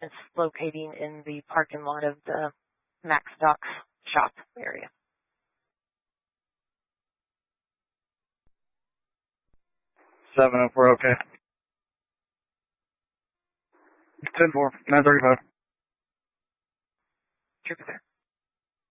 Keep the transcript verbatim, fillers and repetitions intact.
It's locating in the parking lot of the Max Docks shop area. seven oh four, okay. ten four, nine thirty-five. Jupiter.